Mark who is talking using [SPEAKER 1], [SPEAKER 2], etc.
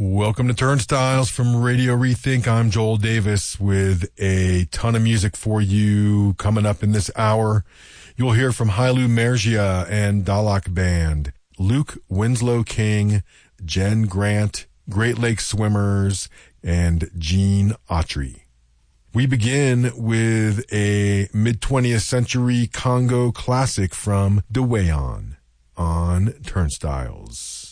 [SPEAKER 1] Welcome to Turnstiles from Radio Rethink. I'm Joel Davis with a ton of music for you coming up in this hour. You'll hear from Hailu Mergia and Dalak Band, Luke Winslow King, Jen Grant, Great Lakes Swimmers, and Gene Autry. We begin with a mid-20th century Congo classic from Dweyon on Turnstiles.